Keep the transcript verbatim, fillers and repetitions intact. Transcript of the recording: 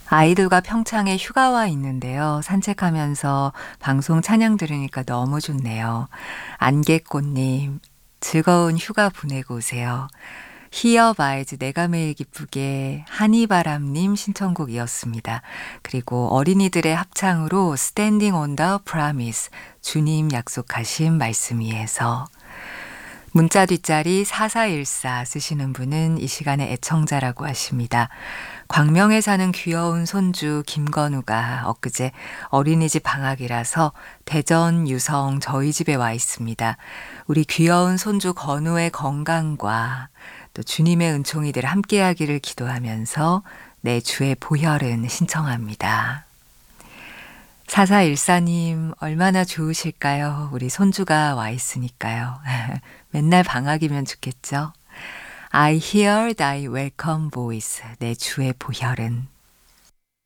아이들과 평창에 휴가 와 있는데요. 산책하면서 방송 찬양 들으니까 너무 좋네요. 안개꽃님, 즐거운 휴가 보내고 오세요. 히어바이즈 내가 매일 기쁘게 한이바람님 신청곡이었습니다. 그리고 어린이들의 합창으로 스탠딩 온 더 프라미스 주님 약속하신 말씀 위에서 문자 뒷자리 사사일사 쓰시는 분은 이 시간의 애청자라고 하십니다. 광명에 사는 귀여운 손주 김건우가 엊그제 어린이집 방학이라서 대전 유성 저희 집에 와 있습니다. 우리 귀여운 손주 건우의 건강과 또 주님의 은총이들 함께하기를 기도하면서 내 주의 보혈은 신청합니다. 사사일사님 얼마나 좋으실까요? 우리 손주가 와 있으니까요. 맨날 방학이면 좋겠죠? I hear thy welcome voice. 내 주의 보혈은